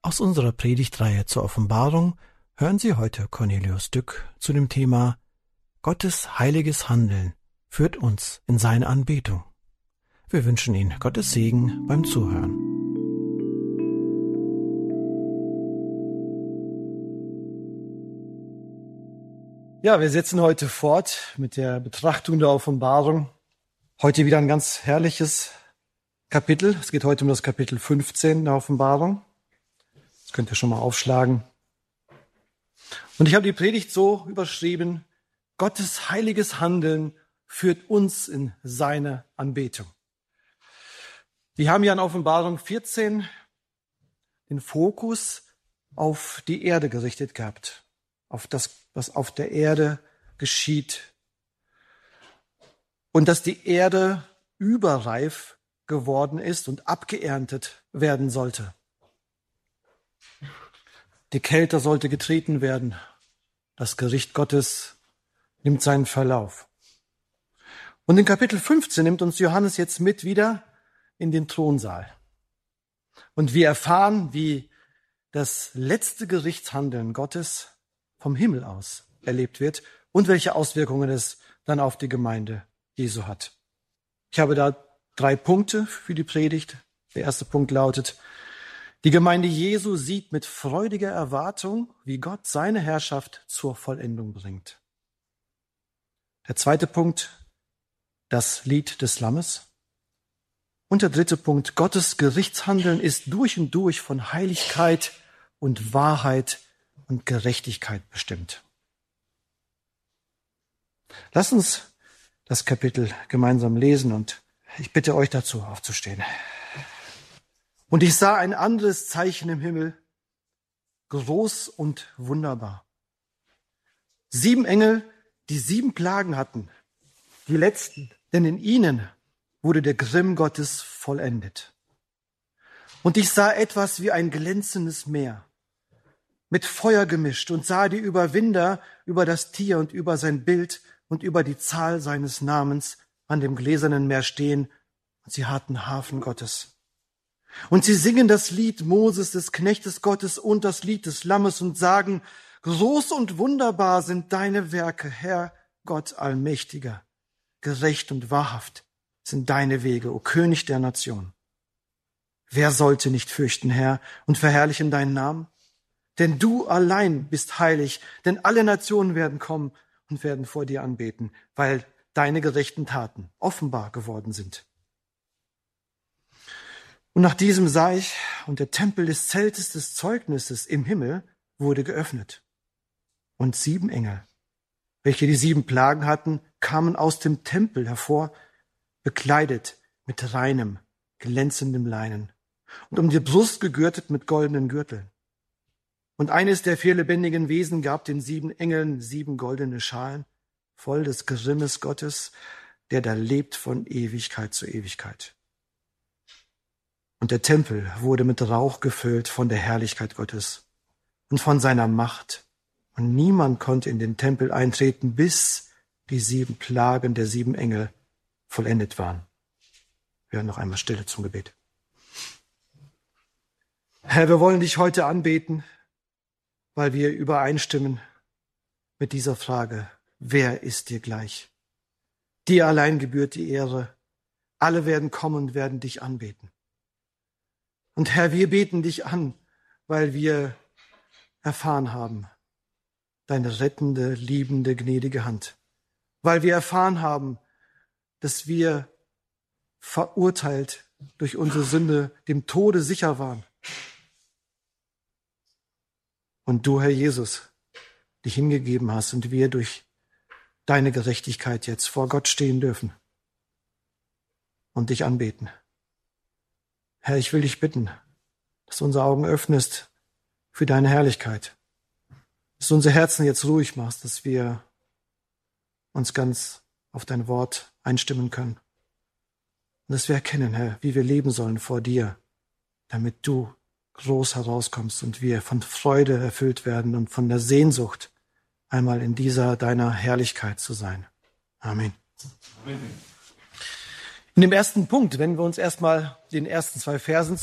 Aus unserer Predigtreihe zur Offenbarung hören Sie heute Cornelius Dück zu dem Thema Gottes heiliges Handeln führt uns in seine Anbetung. Wir wünschen Ihnen Gottes Segen beim Zuhören. Ja, wir setzen heute fort mit der Betrachtung der Offenbarung. Heute wieder ein ganz herrliches Kapitel. Es geht heute um das Kapitel 15 der Offenbarung. Das könnt ihr schon mal aufschlagen. Und ich habe die Predigt so überschrieben: Gottes heiliges Handeln führt uns in seine Anbetung. Wir haben ja in Offenbarung 14 den Fokus auf die Erde gerichtet gehabt, auf das, was auf der Erde geschieht. Und dass die Erde überreif geworden ist und abgeerntet werden sollte. Die Kälte sollte getreten werden. Das Gericht Gottes nimmt seinen Verlauf. Und in Kapitel 15 nimmt uns Johannes jetzt mit wieder in den Thronsaal. Und wir erfahren, wie das letzte Gerichtshandeln Gottes vom Himmel aus erlebt wird und welche Auswirkungen es dann auf die Gemeinde Jesu hat. Ich habe da 3 Punkte für die Predigt. Der erste Punkt lautet: Die Gemeinde Jesu sieht mit freudiger Erwartung, wie Gott seine Herrschaft zur Vollendung bringt. Der zweite Punkt: das Lied des Lammes. Und der dritte Punkt: Gottes Gerichtshandeln ist durch und durch von Heiligkeit und Wahrheit und Gerechtigkeit bestimmt. Lasst uns das Kapitel gemeinsam lesen und ich bitte euch dazu aufzustehen. Und ich sah ein anderes Zeichen im Himmel, groß und wunderbar. 7 Engel, die 7 Plagen hatten, die letzten, denn in ihnen wurde der Grimm Gottes vollendet. Und ich sah etwas wie ein glänzendes Meer, mit Feuer gemischt, und sah die Überwinder über das Tier und über sein Bild und über die Zahl seines Namens an dem gläsernen Meer stehen, und sie harrten Harfen Gottes. Und sie singen das Lied Moses, des Knechtes Gottes, und das Lied des Lammes und sagen: Groß und wunderbar sind deine Werke, Herr Gott Allmächtiger. Gerecht und wahrhaft sind deine Wege, o König der Nation. Wer sollte nicht fürchten, Herr, und verherrlichen deinen Namen? Denn du allein bist heilig, denn alle Nationen werden kommen und werden vor dir anbeten, weil deine gerechten Taten offenbar geworden sind. Und nach diesem sah ich, und der Tempel des Zeltes des Zeugnisses im Himmel wurde geöffnet. Und 7 Engel, welche die 7 Plagen hatten, kamen aus dem Tempel hervor, bekleidet mit reinem, glänzendem Leinen und um die Brust gegürtet mit goldenen Gürteln. Und eines der 4 lebendigen Wesen gab den 7 Engeln 7 goldene Schalen, voll des Grimmes Gottes, der da lebt von Ewigkeit zu Ewigkeit. Und der Tempel wurde mit Rauch gefüllt von der Herrlichkeit Gottes und von seiner Macht. Und niemand konnte in den Tempel eintreten, bis die 7 Plagen der 7 Engel vollendet waren. Wir hören noch einmal Stille zum Gebet. Herr, wir wollen dich heute anbeten, weil wir übereinstimmen mit dieser Frage: Wer ist dir gleich? Dir allein gebührt die Ehre. Alle werden kommen und werden dich anbeten. Und Herr, wir beten dich an, weil wir erfahren haben deine rettende, liebende, gnädige Hand. Weil wir erfahren haben, dass wir verurteilt durch unsere Sünde dem Tode sicher waren. Und du, Herr Jesus, dich hingegeben hast und wir durch deine Gerechtigkeit jetzt vor Gott stehen dürfen und dich anbeten. Herr, ich will dich bitten, dass du unsere Augen öffnest für deine Herrlichkeit, dass du unsere Herzen jetzt ruhig machst, dass wir uns ganz auf dein Wort einstimmen können und dass wir erkennen, Herr, wie wir leben sollen vor dir, damit du groß herauskommst und wir von Freude erfüllt werden und von der Sehnsucht, einmal in dieser deiner Herrlichkeit zu sein. Amen. Amen. In dem ersten Punkt, wenn wir uns erstmal den ersten 2 Versen